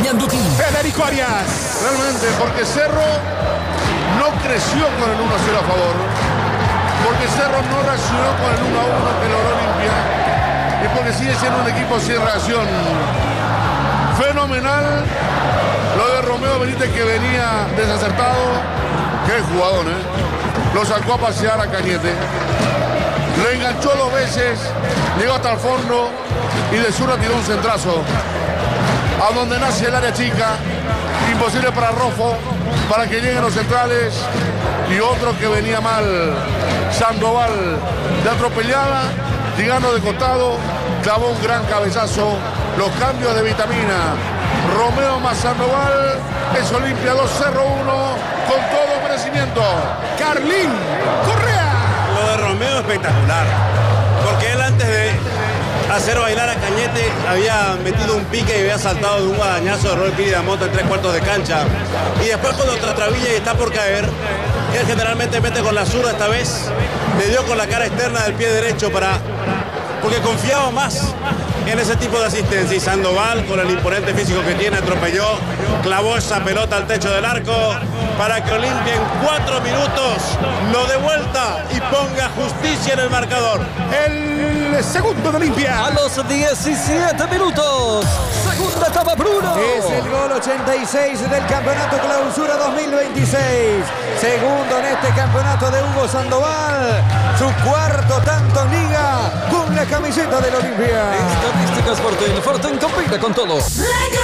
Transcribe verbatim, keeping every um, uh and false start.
acompañándote. Federico Arias. Realmente, porque Cerro no creció con el uno a cero a favor. Porque Cerro no reaccionó con el uno a uno que logró Olimpia. Y porque sigue siendo un equipo sin reacción. Fenomenal lo de Romeo Benítez, que venía desacertado. Qué jugador, ¿eh? Lo sacó a pasear a Cañete. Lo enganchó dos veces, llegó hasta el fondo y de zurda tiró un centrazo. A donde nace el área chica, imposible para Rofo, para que lleguen los centrales. Y otro que venía mal, Sandoval, de atropellada, llegando de costado, clavó un gran cabezazo. Los cambios de Vitamina, Romeo más Sandoval, es Olimpia dos, Cerro uno, con todo merecimiento. Carlín Correa. Lo de Romeo espectacular, porque él antes de hacer bailar a Cañete había metido un pique y había saltado de un guadañazo de Roy Piridamoto en tres cuartos de cancha. Y después cuando trastabilla y está por caer, él generalmente mete con la zurda. Esta vez le dio con la cara externa del pie derecho para... porque confiaba más en ese tipo de asistencia. Y Sandoval, con el imponente físico que tiene, atropelló, clavó esa pelota al techo del arco para que Olimpia en cuatro minutos lo dé vuelta y ponga justicia en el marcador. El segundo de Olimpia. A los diecisiete minutos. Segunda etapa, Bruno. Es el gol ochenta y seis del Campeonato Clausura dos mil veintiséis. Segundo en este campeonato de Hugo Sandoval. Su cuarto tanto en liga con la camiseta del Olimpia. Estadísticas Fortín. Fortín compite con todo.